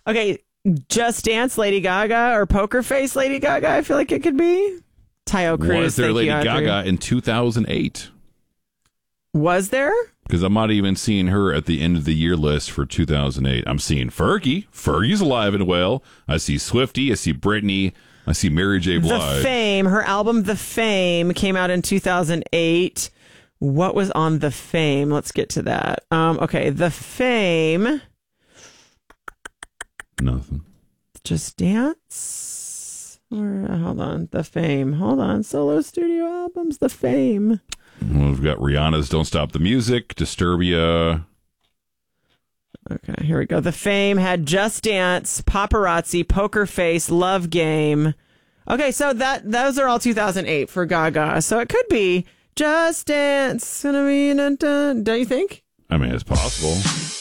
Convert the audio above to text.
Okay, Just Dance, Lady Gaga, or Poker Face, Lady Gaga. I feel like it could be. Tayo Cruz. Was there thank Lady you, Audrey. Gaga in 2008? Was there? Because I'm not even seeing her at the end of the year list for 2008. I'm seeing Fergie. Fergie's alive and well. I see Swiftie. I see Britney. I see Mary J. Blige. The Fame. Her album, The Fame, came out in 2008. What was on The Fame? Let's get to that. Okay, The Fame. Nothing. Just Dance? Hold on. The Fame. Hold on. Solo studio albums. The Fame. Well, we've got Rihanna's Don't Stop the Music, Disturbia. Okay, here we go. The Fame had Just Dance, Paparazzi, Poker Face, Love Game. Okay, so those are all 2008 for Gaga. So it could be Just Dance. Don't you think? I mean, it's possible.